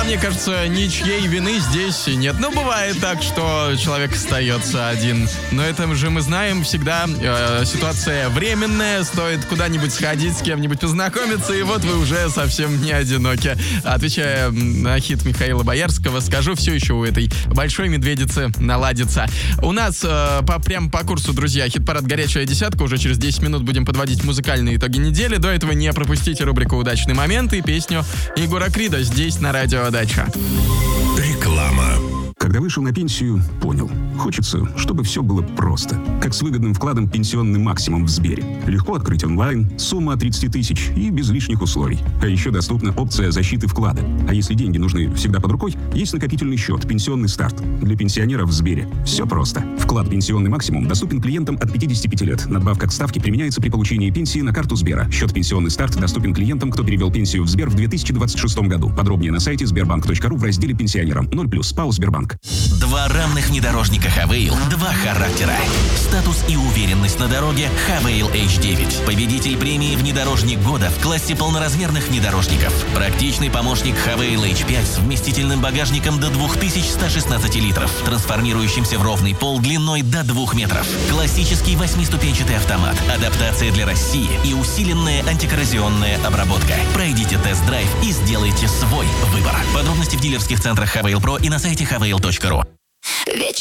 Да, мне кажется, ничьей вины здесь нет. Ну, бывает так, что человек остается один. Но это же мы знаем всегда, ситуация временная, стоит куда-нибудь сходить, с кем-нибудь познакомиться, и вот вы уже совсем не одиноки. Отвечая на хит Михаила Боярского, скажу, все еще у этой большой медведицы наладится. У нас прямо по курсу, друзья, хит-парад «Горячая десятка». Уже через 10 минут будем подводить музыкальные итоги недели. До этого не пропустите рубрику «Удачный момент» и песню Егора Крида здесь на радио «Дача». Реклама. Когда вышел на пенсию, понял. Хочется, чтобы все было просто. Как с выгодным вкладом «Пенсионный максимум» в Сбере. Легко открыть онлайн, сумма от 30 тысяч и без лишних условий. А еще доступна опция защиты вклада. А если деньги нужны всегда под рукой, есть накопительный счет «Пенсионный старт». Для пенсионеров в Сбере. Все просто. Вклад «Пенсионный максимум» доступен клиентам от 55 лет. Надбавка к ставке применяется при получении пенсии на карту Сбера. Счет «Пенсионный старт» доступен клиентам, кто перевел пенсию в Сбер в 2026 году. Подробнее на сайте sberbank.ru в разделе «Пенсионерам». 0+, ПАО «Сбербанк». Два равных внедорожника Хавейл, два характера. Статус и уверенность на дороге Хавейл H9. Победитель премии «Внедорожник года» в классе полноразмерных внедорожников. Практичный помощник Хавейл H5 с вместительным багажником до 2116 литров, трансформирующимся в ровный пол длиной до 2 метров. Классический 8-ступенчатый автомат, адаптация для России и усиленная антикоррозионная обработка. Пройдите тест-драйв и сделайте свой выбор. Подробности в дилерских центрах Хавейл Про и на сайте haveil.ru.